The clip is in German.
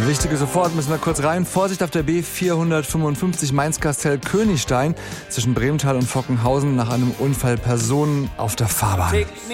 Wichtige sofort, müssen wir kurz rein. Vorsicht auf der B455 Mainz-Kastel-Königstein zwischen Brementhal und Fockenhausen nach einem Unfall Personen auf der Fahrbahn.